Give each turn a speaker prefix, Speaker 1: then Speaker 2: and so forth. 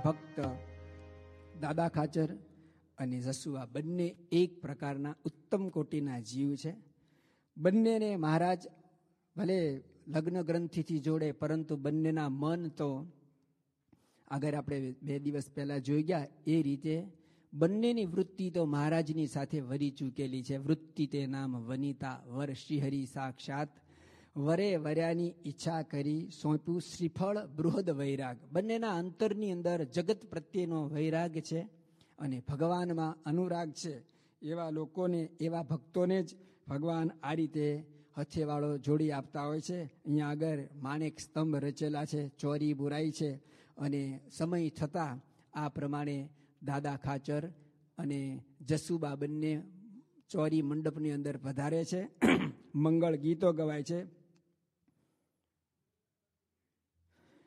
Speaker 1: ભક્ત દાદા ખાચર અને જસુઆ બંને એક પ્રકારના ઉત્તમ કોટીના જીવ છે. બંનેને મહારાજ ભલે લગ્ન ગ્રંથિથી જોડે, પરંતુ બંનેના મન તો આગળ આપણે 2 દિવસ પહેલા જોઈ ગયા એ રીતે બંનેની વૃત્તિ તો મહારાજની સાથે વરી ચૂકેલી છે. વૃત્તિ તે નામ વનિતા વર શ્રીહરિ સાક્ષાત, વરે વર્યાની ઈચ્છા કરી સોંપ્યું શ્રીફળ બૃહદ વૈરાગ. બંનેના અંતરની અંદર જગત પ્રત્યેનો વૈરાગ છે અને ભગવાનમાં અનુરાગ છે. એવા લોકોને, એવા ભક્તોને જ ભગવાન આ રીતે હથેવાળો જોડી આપતા હોય છે. અહીંયા આગળ માણેક સ્તંભ રચેલા છે, ચોરી બુરાઈ છે અને સમય થતાં આ પ્રમાણે દાદા ખાચર અને જસુબા બંને ચોરી મંડપની અંદર પધારે છે. મંગળ ગીતો ગવાય છે.